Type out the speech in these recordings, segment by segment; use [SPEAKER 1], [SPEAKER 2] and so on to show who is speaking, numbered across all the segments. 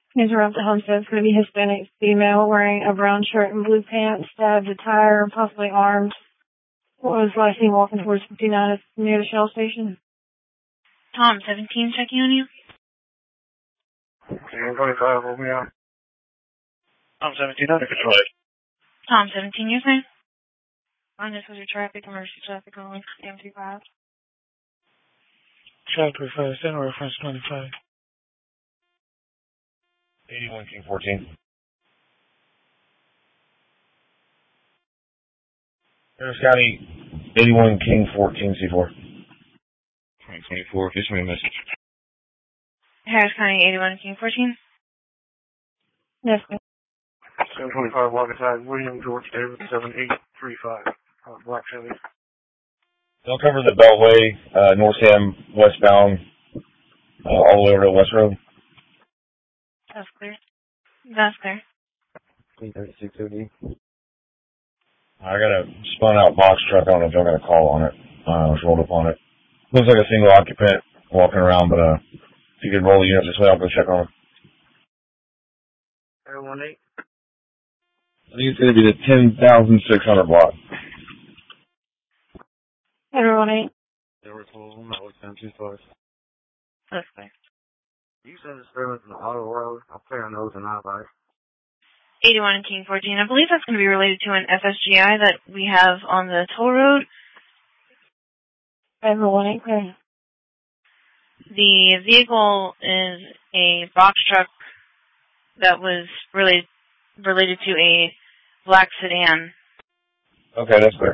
[SPEAKER 1] Interrupt the homestead. It's going to be Hispanic female wearing a brown shirt and blue pants, stabbed a tire, possibly armed. What was last seen walking towards 59 near the Shell station?
[SPEAKER 2] Tom, 17 checking on you.
[SPEAKER 3] 25, hold me out. Tom, 17 under control.
[SPEAKER 2] Tom, 17, you're saying? This was your traffic, emergency traffic only, M25.
[SPEAKER 3] Chapter 5, center reference 25.
[SPEAKER 4] 81 King 14. Harris County, 81 King 14 C4. 2024, issue me a message.
[SPEAKER 2] Harris County, 81 King 14.
[SPEAKER 1] Yes,
[SPEAKER 3] 725, walk aside, William George David, 7835. Black Chevy.
[SPEAKER 4] They'll cover the Beltway, Northam, westbound, all the way over to West Road.
[SPEAKER 2] That's clear. That's clear.
[SPEAKER 4] 36OD. I got a spun out box truck. I don't know if y'all got a call on it. I was rolled up on it. Looks like a single occupant walking around, but if you could roll the unit this way, I'll go check on it.
[SPEAKER 3] 018.
[SPEAKER 4] I think it's going to be the 10,600 block.
[SPEAKER 1] 018.
[SPEAKER 3] There were calls on that was 1025.
[SPEAKER 2] That's clear.
[SPEAKER 3] You said it's service in the auto road. I'll play on those and I'll buy.
[SPEAKER 2] 81 King 14. I believe that's going to be related to an FSGI that we have on the toll road.
[SPEAKER 1] 018, clear.
[SPEAKER 2] The vehicle is a box truck that was related to a black sedan.
[SPEAKER 4] Okay, that's clear.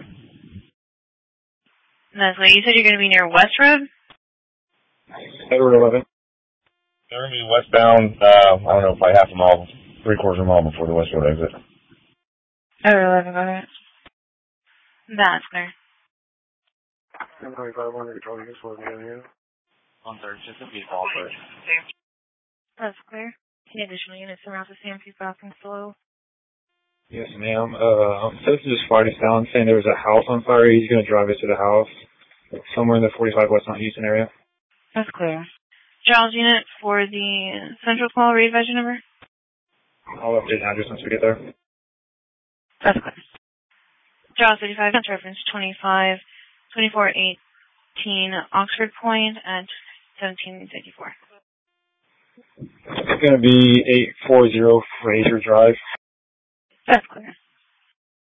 [SPEAKER 2] That's what you said. You're going to be near West Road?
[SPEAKER 4] Edward 11. They're going to be westbound, I don't know, probably half a mile, 3/4 of a mile before the West Road exit.
[SPEAKER 2] Edward 11, got it. That's clear.
[SPEAKER 3] 1025, under control, you just want to get in. On third, just a few ball first.
[SPEAKER 2] That's clear. Any additional units around the CMP passing slow?
[SPEAKER 5] Yes, ma'am. So this is just Friday Sound saying there was a house on fire. He's going to drive us to the house. It's somewhere in the 45 West Mount Houston area.
[SPEAKER 2] That's clear. Charles unit for the central call read advisory number?
[SPEAKER 5] I'll update the address once we get there.
[SPEAKER 2] That's clear. Charles 35, reference 2418 Oxford Point at 1754.
[SPEAKER 5] It's going to be 840 Fraser Drive.
[SPEAKER 2] That's clear.